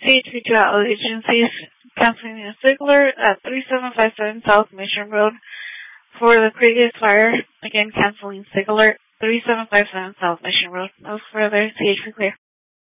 CHP2 Outlet Agencies, canceling a Sigler at 3757 South Mission Road for the previous fire. Again, canceling Sigler, 3757 South Mission Road. No further, CHP clear.